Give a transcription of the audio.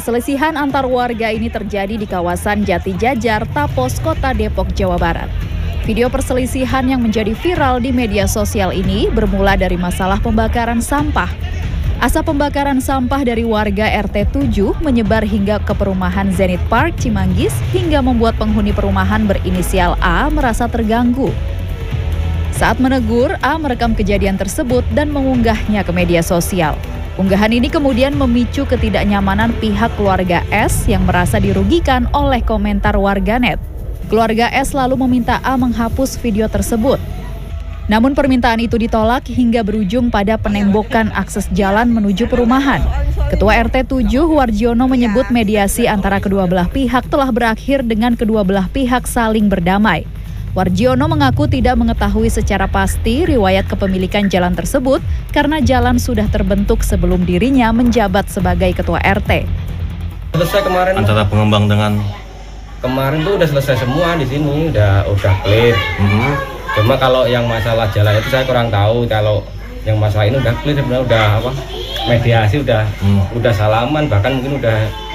Perselisihan antar warga ini terjadi di kawasan Jati Jajar, Tapos, Kota Depok, Jawa Barat. Video perselisihan yang menjadi viral di media sosial ini bermula dari masalah pembakaran sampah. Asap pembakaran sampah dari warga RT 7 menyebar hingga ke perumahan Zenith Park, Cimanggis, hingga membuat penghuni perumahan berinisial A merasa terganggu. Saat menegur, A merekam kejadian tersebut dan mengunggahnya ke media sosial. Unggahan ini kemudian memicu ketidaknyamanan pihak keluarga S yang merasa dirugikan oleh komentar warganet. Keluarga S lalu meminta A menghapus video tersebut. Namun permintaan itu ditolak hingga berujung pada penembokan akses jalan menuju perumahan. Ketua RT 7 Warjiono menyebut mediasi antara kedua belah pihak telah berakhir dengan kedua belah pihak saling berdamai. Warjiono mengaku tidak mengetahui secara pasti riwayat kepemilikan jalan tersebut karena jalan sudah terbentuk sebelum dirinya menjabat sebagai ketua RT. Selesai kemarin antara pengembang dengan kemarin tuh udah selesai semua di sini, udah clear. Cuma kalau yang masalah jalan itu saya kurang tahu. Kalau yang masalah ini udah clear sebenarnya, udah mediasi, udah salaman, bahkan mungkin udah